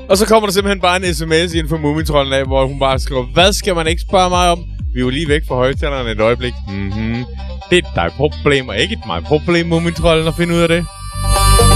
Og så kommer der simpelthen bare en sms ind fra Mumintrollen af, hvor hun bare skriver, hvad skal man ikke spørge mig om? Vi er jo lige væk fra højtalerne et øjeblik. Det er et dig problem, og ikke et mig problem, Mumintrollen, at finde ud af det.